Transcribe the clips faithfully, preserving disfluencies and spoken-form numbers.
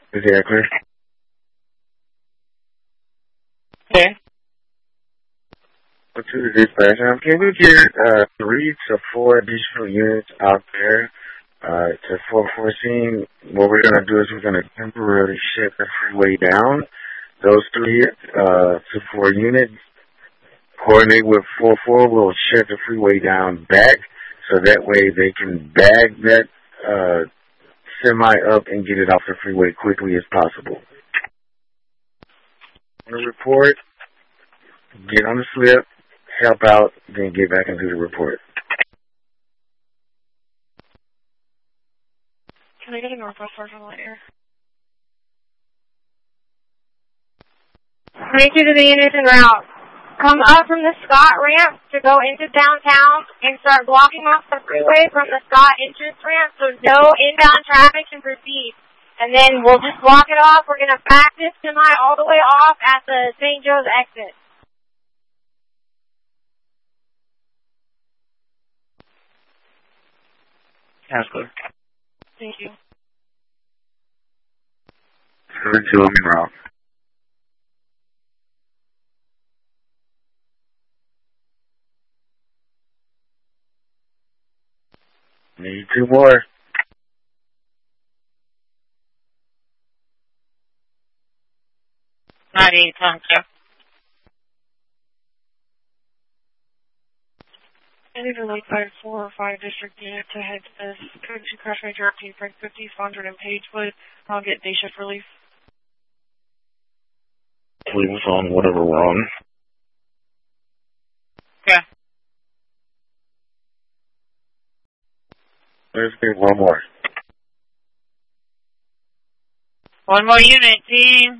Is that clear? Okay. To the dispatch, um, can we get uh, three to four additional units out there uh, to for foreseen? What we're going to do is we're going to temporarily shut the freeway down. Those three uh, to four units coordinate with four four will shut the freeway down back so that way they can bag that uh, semi up and get it off the freeway quickly as possible. On the report, get on the slip, help out, then get back and do the report. Can I get a Northwest Sergeant on air? twenty-two to the units en route. Come up from the Scott ramp to go into downtown and start blocking off the freeway from the Scott entrance ramp so no inbound traffic can proceed. And then we'll just block it off. We're going to back this semi all the way off at the Saint Joe's exit. That's clear. Thank you. seventy-two, I'm in route. Need two more. ninety-eight, thank you. I need a like five four or five district unit to head to this code two crash major update Frank fifty, Fondren and Pagewood. I'll get day shift relief. Leave us on whatever we're on. Okay. Let's get one more. One more unit, team.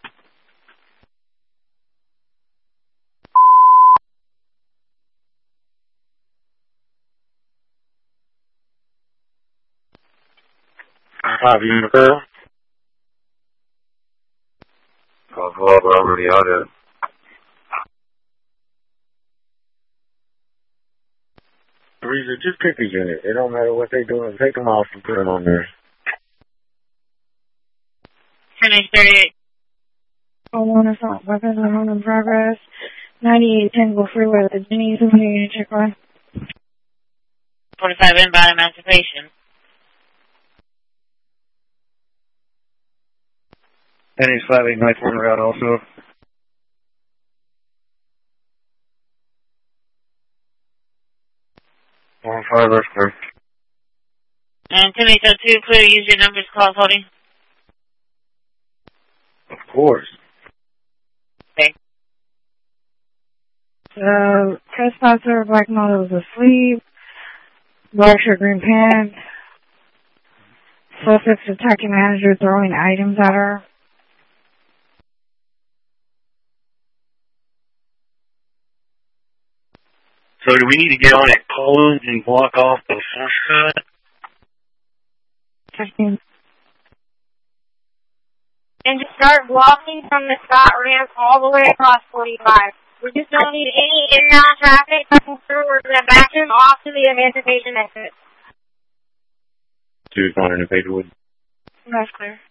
Five unit girl. Call for all already out there. Teresa, just pick a unit. It don't matter what they doing. Take them off and put them on there. ten thirty-eight. Oh, one assault weapons are home in progress. ninety-eight Tangle Freeway with the Jenny unit check line. forty-five inbound emancipation. N H five eight nine four route also. One five, that's clear. And ten eight oh two, clear, use your numbers, call holding. Of course. Okay. The trespasser, black model is asleep. Black shirt, green pants. Suspect's attacking manager throwing items at her. So do we need to get on at Collins and block off the first cut? fifteen. And just start blocking from the Scott ramp all the way across forty-five. We just don't need any inbound traffic coming through. We're going to back him off to the emancipation exit. Two Fondren and Pagewood. That's clear.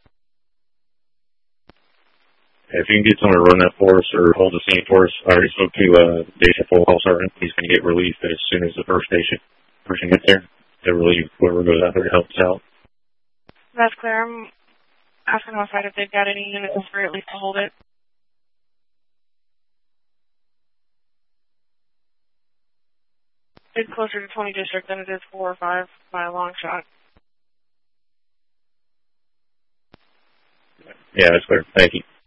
If you can get someone to run that for us or hold the scene for us, I already spoke to uh, Dacia Full Call Sergeant. He's going to get relieved as soon as the first station person gets there to relieve whoever goes out there to help us out. That's clear. I'm asking outside if they've got any units for at least to hold it. It's closer to twenty district than it is four or five by a long shot. Yeah, that's clear. Thank you.